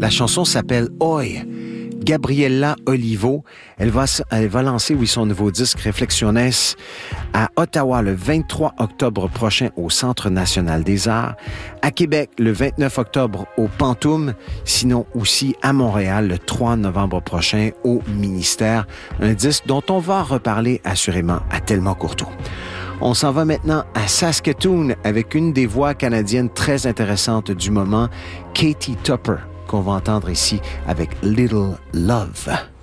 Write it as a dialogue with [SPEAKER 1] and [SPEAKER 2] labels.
[SPEAKER 1] La chanson s'appelle « Oi ». Gabriella Olivo, elle va lancer son nouveau disque Réflexiones à Ottawa le 23 octobre prochain au Centre national des arts, à Québec le 29 octobre au Pantoum, sinon aussi à Montréal le 3 novembre prochain au Ministère, un disque dont on va reparler assurément à Thelma Courteau. On s'en va maintenant à Saskatoon avec une des voix canadiennes très intéressantes du moment, Katie Tupper, qu'on va entendre ici avec Little Love.